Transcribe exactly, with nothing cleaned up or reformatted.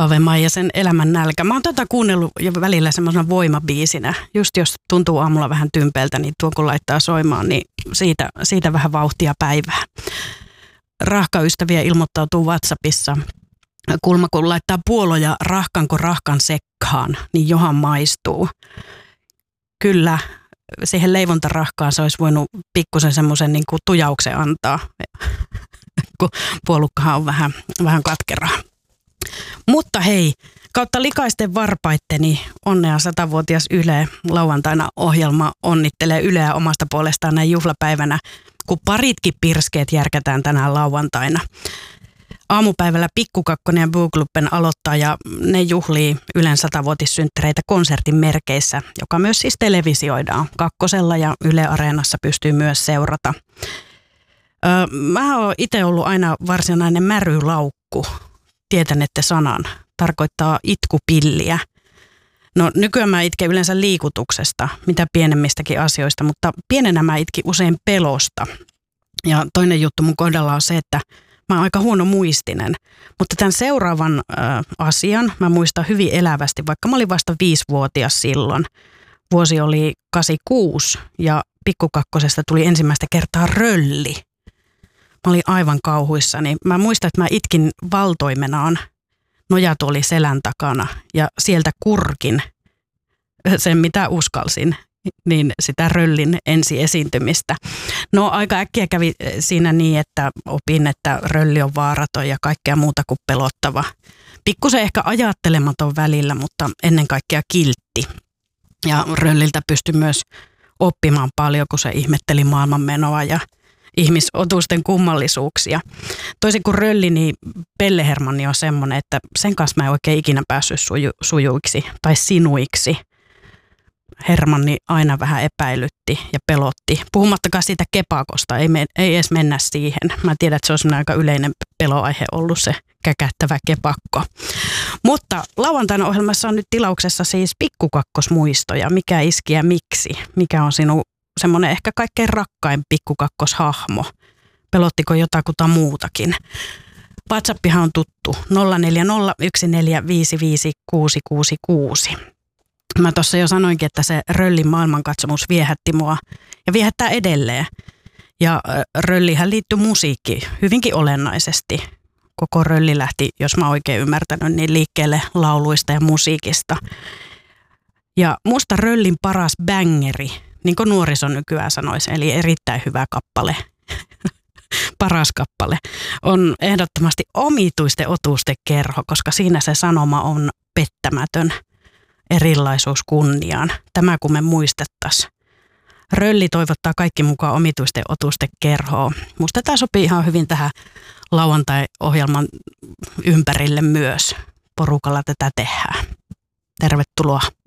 Pave Maijasen Elämän nälkä. Mä oon tota kuunnellut jo välillä semmoisena voimabiisinä. Just jos tuntuu aamulla vähän tympeltä, niin tuon kun laittaa soimaan, niin siitä, siitä vähän vauhtia päivää. Rahkaystäviä ilmoittautuu WhatsAppissa. Kulma kun laittaa puoloja rahkanko rahkan sekkaan, niin johan maistuu. Kyllä, siihen leivontarahkaan se olisi voinut pikkusen semmoisen niin kuin tujauksen antaa, kun puolukkahan on vähän, vähän katkeraa. Mutta hei, kautta likaisten varpaitteni onnea satavuotias Yle. Lauantaina ohjelma onnittelee Yleä omasta puolestaan näin juhlapäivänä, kun paritkin pirskeet järkätään tänään lauantaina. Aamupäivällä Pikku Kakkonen ja Booklubben aloittaa ja ne juhlii Ylen satavuotissynttäreitä konsertin merkeissä, joka myös siis televisioidaan. Kakkosella ja Yle Areenassa pystyy myös seurata. Öö, mä oon itse ollut aina varsinainen märylaukku. Tietänette sanan. Tarkoittaa itkupilliä. No nykyään mä itken yleensä liikutuksesta, mitä pienemmistäkin asioista, mutta pienenä mä itkin usein pelosta. Ja toinen juttu mun kohdalla on se, että mä oon aika huono muistinen. Mutta tämän seuraavan ö, asian mä muistan hyvin elävästi, vaikka mä olin vasta viisivuotias silloin. Vuosi oli kahdeksankymmentäkuusi ja Pikkukakkosesta tuli ensimmäistä kertaa rölli. Mä olin aivan kauhuissani. Mä muistan, että mä itkin valtoimenaan. Nojatuoli selän takana ja sieltä kurkin sen, mitä uskalsin, niin sitä röllin ensiesiintymistä. No aika äkkiä kävi siinä niin, että opin, että rölli on vaaraton ja kaikkea muuta kuin pelottava. Pikkusen ehkä ajattelematon välillä, mutta ennen kaikkea kiltti. Ja rölliltä pystyi myös oppimaan paljon, kun se ihmetteli maailmanmenoa ja ihmisotusten kummallisuuksia. Toisin kuin rölli, niin Pelle Hermanni on semmoinen, että sen kanssa mä en oikein ikinä päässyt suju, sujuiksi tai sinuiksi. Hermanni aina vähän epäilytti ja pelotti. Puhumattakaan siitä kepakosta, ei, me, ei edes mennä siihen. Mä tiedän, että se on semmoinen aika yleinen peloaihe ollut se käkättävä kepakko. Mutta lauantaina ohjelmassa on nyt tilauksessa siis Pikkukakkosmuistoja. Mikä iski ja miksi? Mikä on sinun semmoinen ehkä kaikkein rakkain pikkukakkoshahmo? Pelottiko jotakuta muutakin? WhatsAppihan on tuttu nolla neljä nolla yksi neljä viisi viisi kuusi kuusi kuusi. Mä tuossa jo sanoinkin, että se röllin maailmankatsomus viehätti mua ja viehättää edelleen. Ja röllihän liittyy musiikkiin hyvinkin olennaisesti. Koko rölli lähti, jos mä oikein ymmärtänyt, niin liikkeelle lauluista ja musiikista. Ja musta röllin paras bängeri, niin kuin nuoriso nykyään sanoisi, eli erittäin hyvä kappale, paras kappale, on ehdottomasti Omituisten otusten kerho, koska siinä se sanoma on pettämätön. Erilaisuus kunniaan. Tämä kun me muistettaisiin. Rölli toivottaa kaikki mukaan Omituisten otusten kerhoon. Musta tämä sopii ihan hyvin tähän lauantai-ohjelman ympärille myös. Porukalla tätä tehdään. Tervetuloa.